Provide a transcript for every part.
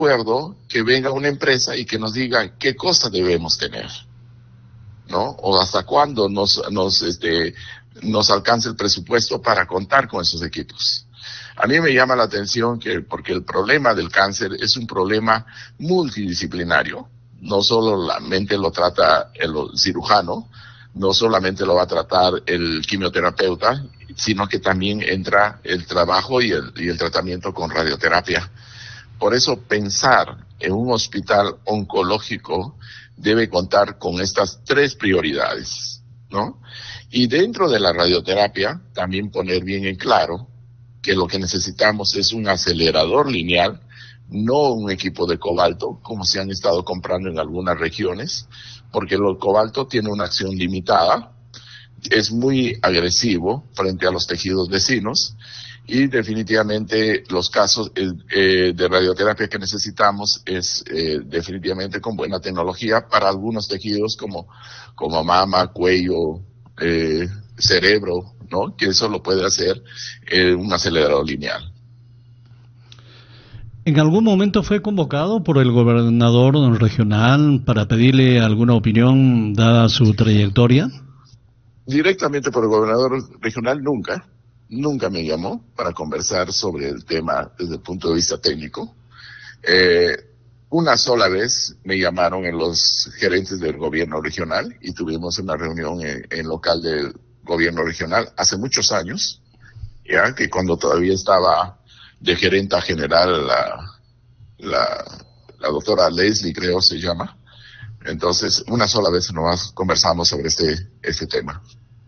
acuerdo que venga una empresa y que nos diga qué cosas debemos tener, ¿no? O hasta cuándo nos alcanza el presupuesto para contar con esos equipos. A mí me llama la atención porque el problema del cáncer es un problema multidisciplinario. No solamente lo trata el cirujano, no solamente lo va a tratar el quimioterapeuta, sino que también entra el trabajo y el tratamiento con radioterapia. Por eso pensar en un hospital oncológico debe contar con estas 3 prioridades, ¿no? Y dentro de la radioterapia, también poner bien en claro que lo que necesitamos es un acelerador lineal, no un equipo de cobalto, como se han estado comprando en algunas regiones, porque el cobalto tiene una acción limitada, es muy agresivo frente a los tejidos vecinos, y definitivamente los casos de radioterapia que necesitamos es definitivamente con buena tecnología para algunos tejidos como mama, cuello, cerebro, ¿no? Que eso lo puede hacer un acelerador lineal. ¿En algún momento fue convocado por el gobernador regional para pedirle alguna opinión dada su trayectoria? Directamente por el gobernador regional nunca me llamó para conversar sobre el tema desde el punto de vista técnico. Una sola vez me llamaron en los gerentes del gobierno regional y tuvimos una reunión en local del gobierno regional hace muchos años, ya que cuando todavía estaba de gerenta general la doctora Leslie, creo se llama. Entonces, una sola vez nomás conversamos sobre este tema.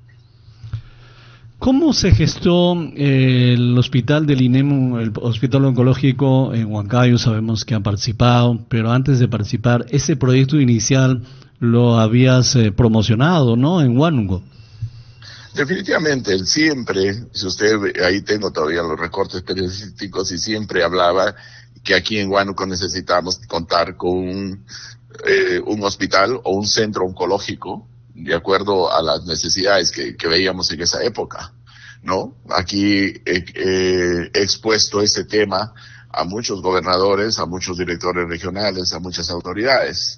¿Cómo se gestó el hospital del INEM, el hospital oncológico en Huancayo? Sabemos que han participado, pero antes de participar, ese proyecto inicial lo habías promocionado, ¿no? En Huánuco. Definitivamente, él siempre, si usted ve, ahí tengo todavía los recortes periodísticos, y siempre hablaba que aquí en Huánuco necesitamos contar con un hospital o un centro oncológico de acuerdo a las necesidades que veíamos en esa época, ¿no? Aquí he expuesto este tema a muchos gobernadores, a muchos directores regionales, a muchas autoridades.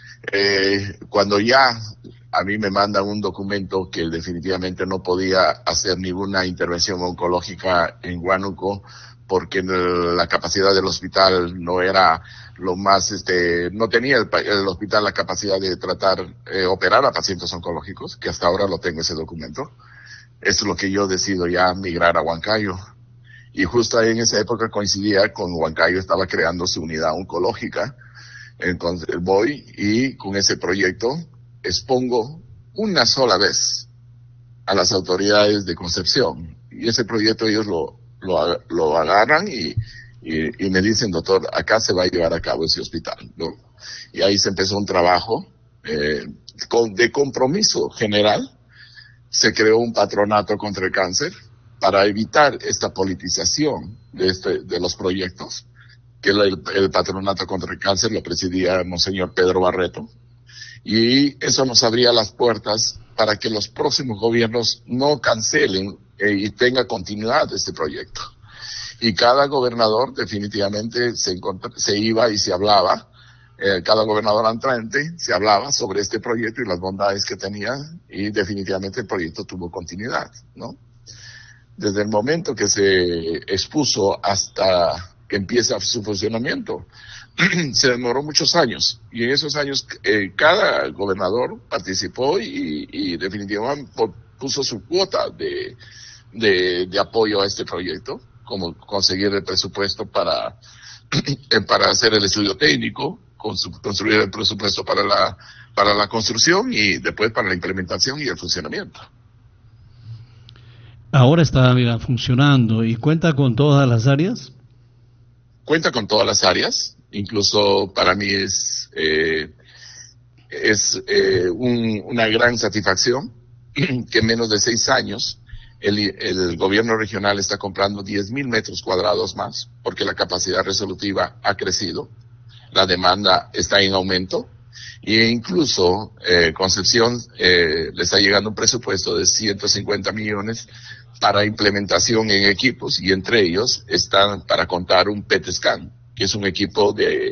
Cuando ya a mí me mandan un documento que definitivamente no podía hacer ninguna intervención oncológica en Huánuco porque la capacidad del hospital no era lo más, no tenía el hospital la capacidad de operar a pacientes oncológicos, que hasta ahora lo tengo ese documento. Es lo que yo decido ya migrar a Huancayo. Y justo ahí en esa época coincidía con Huancayo, estaba creando su unidad oncológica. Entonces voy y con ese proyecto expongo una sola vez a las autoridades de Concepción. Y ese proyecto ellos lo agarran y me dicen, doctor, acá se va a llevar a cabo ese hospital, ¿no? Y ahí se empezó un trabajo de compromiso general. Se creó un patronato contra el cáncer para evitar esta politización de los proyectos, que el patronato contra el cáncer lo presidía Monseñor Pedro Barreto, y eso nos abría las puertas para que los próximos gobiernos no cancelen y tenga continuidad este proyecto. Y cada gobernador definitivamente se iba y se hablaba, cada gobernador entrante se hablaba sobre este proyecto y las bondades que tenía, y definitivamente el proyecto tuvo continuidad, ¿no? Desde el momento que se expuso hasta que empieza su funcionamiento, se demoró muchos años, y en esos años cada gobernador participó y definitivamente puso su cuota de apoyo a este proyecto, como conseguir el presupuesto para hacer el estudio técnico, construir el presupuesto para la construcción y después para la implementación y el funcionamiento. Ahora está funcionando y cuenta con todas las áreas. Cuenta con todas las áreas, incluso para mí es una gran satisfacción que en menos de 6 años el gobierno regional está comprando 10,000 metros cuadrados más, porque la capacidad resolutiva ha crecido, la demanda está en aumento, e incluso Concepción le está llegando un presupuesto de 150 millones para implementación en equipos, y entre ellos están para contar un PET scan, que es un equipo